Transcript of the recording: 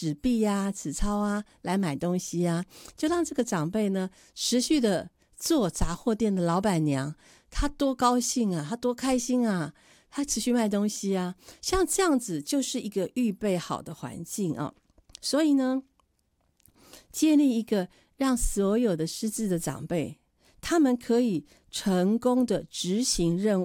纸币啊、纸钞啊来买东西啊，就让这个长辈呢持续的做杂货店的老板娘，她多高兴啊，她多开心啊，她持续卖东西啊，像这样子就是一个预备好的环境啊。所以呢，建立一个让所有的失智的长辈，他们可以成功的执行任务。